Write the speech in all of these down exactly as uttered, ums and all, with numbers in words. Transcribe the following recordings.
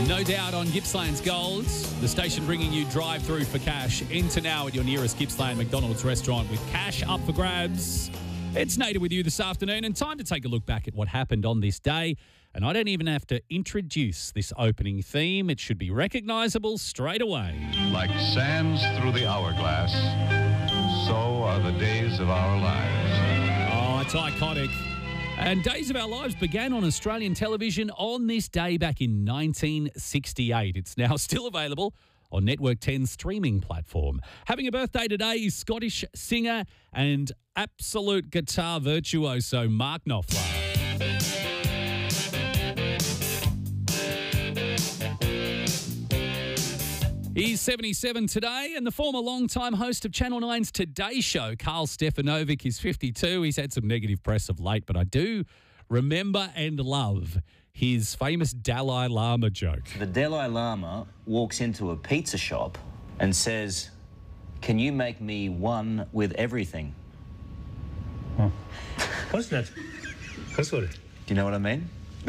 No doubt on Gippsland's Gold, the station bringing you drive-through for cash. Enter now at your nearest Gippsland McDonald's restaurant with cash up for grabs. It's Nader with you this afternoon, and time to take a look back at what happened on this day. And I don't even have to introduce this opening theme. It should be recognisable straight away. Like sands through the hourglass, so are the days of our lives. Oh, it's iconic. And Days of Our Lives began on Australian television on this day back in nineteen sixty-eight. It's now still available on Network ten's streaming platform. Having a birthday today is Scottish singer and absolute guitar virtuoso Mark Knopfler. He's seventy-seven today, and the former long-time host of Channel nine's Today Show, Carl Stefanovic, is fifty-two. He's had some negative press of late, but I do remember and love his famous Dalai Lama joke. The Dalai Lama walks into a pizza shop and says, "Can you make me one with everything?" Huh. What's that? What's what? Do you know what I mean?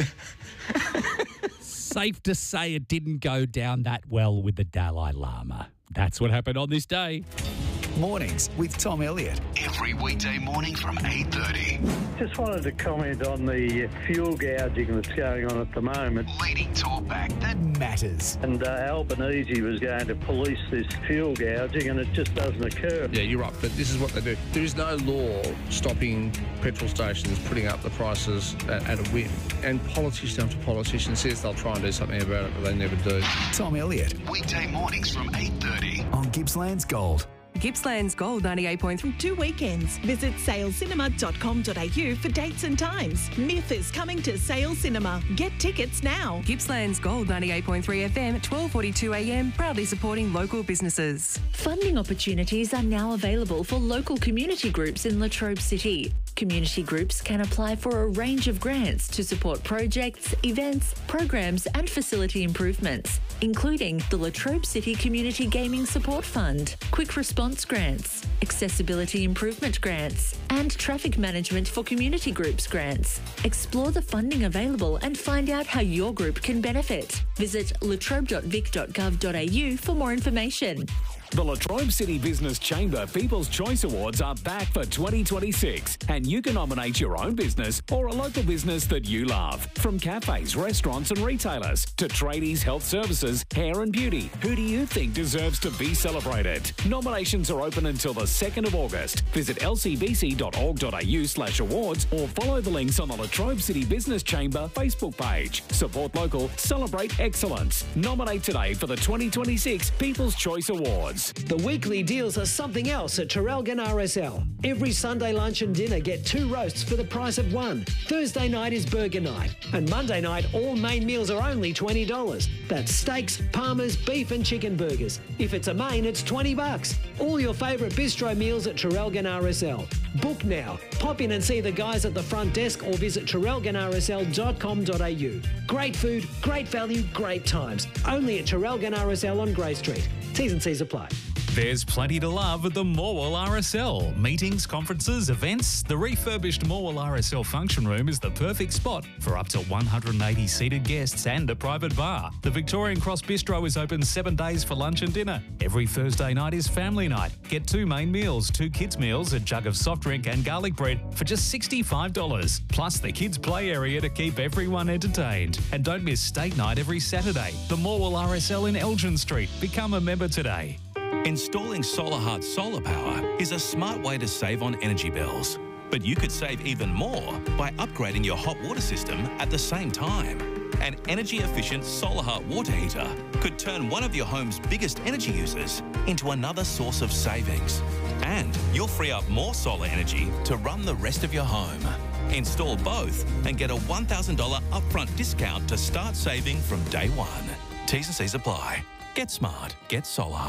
Safe to say it didn't go down that well with the Dalai Lama. That's what happened on this day. Mornings with Tom Elliott. Every weekday morning from eight thirty. Just wanted to comment on the fuel gouging that's going on at the moment. Leading talkback that Matters. And uh, Albanese was going to police this fuel gouging, and it just doesn't occur. Yeah, you're right, but this is what they do. There is no law stopping petrol stations putting up the prices at, at a whim. And politician after politician says they'll try and do something about it, but they never do. Tom Elliott weekday mornings from eight thirty. on Gippsland's Gold. Gippsland's Gold ninety-eight point three. Two weekends. Visit sales cinema dot com dot a u for dates and times. Myth is coming to Sales Cinema. Get tickets now. Gippsland's Gold ninety-eight point three F M, twelve forty-two a m, proudly supporting local businesses. Funding opportunities are now available for local community groups in Latrobe City. Community groups can apply for a range of grants to support projects, events, programs and facility improvements, including the Latrobe City Community Gaming Support Fund, Quick Response Grants, Accessibility Improvement Grants, and Traffic Management for Community Groups Grants. Explore the funding available and find out how your group can benefit. Visit latrobe dot vic dot gov dot a u for more information. The Latrobe City Business Chamber People's Choice Awards are back for twenty twenty-six, and you can nominate your own business or a local business that you love. From cafes, restaurants and retailers to tradies, health services, hair and beauty, who do you think deserves to be celebrated? Nominations are open until the second of August. Visit l c b c dot org dot a u slash awards or follow the links on the Latrobe City Business Chamber Facebook page. Support local, celebrate excellence. Nominate today for the twenty twenty-six People's Choice Awards. The weekly deals are something else at Traralgon R S L. Every Sunday lunch and dinner, get two roasts for the price of one. Thursday night is burger night. And Monday night, all main meals are only twenty dollars. That's steaks, parmas, beef and chicken burgers. If it's a main, it's twenty bucks. All your favourite bistro meals at Traralgon R S L. Book now. Pop in and see the guys at the front desk or visit traralgon r s l dot com dot a u. Great food, great value, great times. Only at Traralgon R S L on Grey Street. T's and C's apply. There's plenty to love at the Morwell R S L. Meetings, conferences, events. The refurbished Morwell R S L function room is the perfect spot for up to one hundred eighty seated guests and a private bar. The Victorian Cross Bistro is open seven days for lunch and dinner. Every Thursday night is family night. Get two main meals, two kids' meals, a jug of soft drink and garlic bread for just sixty-five dollars. Plus the kids' play area to keep everyone entertained. And don't miss State Night every Saturday. The Morwell R S L in Elgin Street. Become a member today. Installing SolarHeart solar power is a smart way to save on energy bills. But you could save even more by upgrading your hot water system at the same time. An energy-efficient SolarHeart water heater could turn one of your home's biggest energy users into another source of savings. And you'll free up more solar energy to run the rest of your home. Install both and get a one thousand dollars upfront discount to start saving from day one. T's and C's apply. Get smart. Get SolarHeart.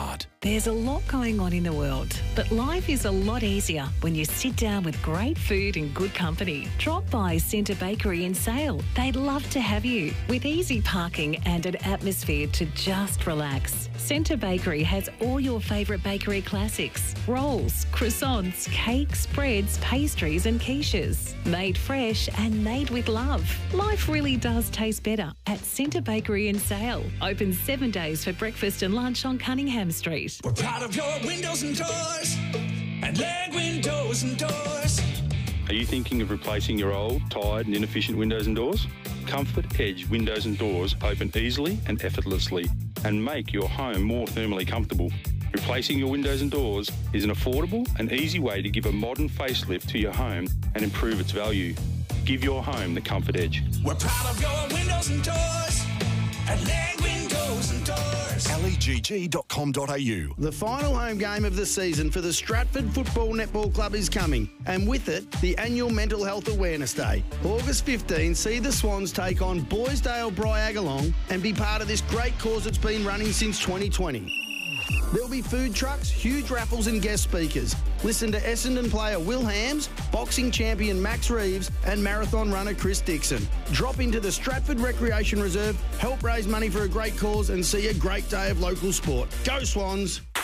There's a lot going on in the world, but life is a lot easier when you sit down with great food and good company. Drop by Centre Bakery in Sale. They'd love to have you. With easy parking and an atmosphere to just relax. Centre Bakery has all your favourite bakery classics. Rolls, croissants, cakes, breads, pastries and quiches. Made fresh and made with love. Life really does taste better at Centre Bakery in Sale. Open seven days for breakfast and lunch on Cunningham Street. We're proud of your windows and doors and Leg Windows and Doors. Are you thinking of replacing your old, tired and inefficient windows and doors? Comfort Edge Windows and Doors open easily and effortlessly and make your home more thermally comfortable. Replacing your windows and doors is an affordable and easy way to give a modern facelift to your home and improve its value. Give your home the Comfort Edge. We're proud of your windows and doors and Leg Windows and Doors. L E G G dot com dot A U. The final home game of the season for the Stratford Football Netball Club is coming, and with it, the annual Mental Health Awareness Day. August fifteenth, see the Swans take on Boysdale Bryagalong and be part of this great cause that's been running since twenty twenty. There'll be food trucks, huge raffles and guest speakers. Listen to Essendon player Will Hams, boxing champion Max Reeves and marathon runner Chris Dixon. Drop into the Stratford Recreation Reserve, help raise money for a great cause and see a great day of local sport. Go Swans!